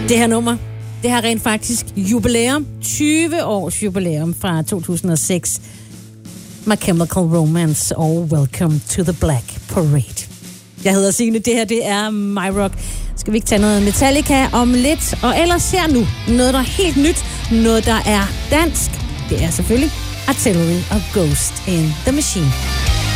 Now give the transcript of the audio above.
Det her nummer, det har rent faktisk jubilæum. 20 års jubilæum fra 2006. My Chemical Romance og Welcome to the Black Parade. Jeg hedder Signe, det her det er My Rock. Skal vi ikke tage noget Metallica om lidt? Og ellers her nu noget, der er helt nyt. Noget, der er dansk. Det er selvfølgelig Artillery og Ghost in the Machine.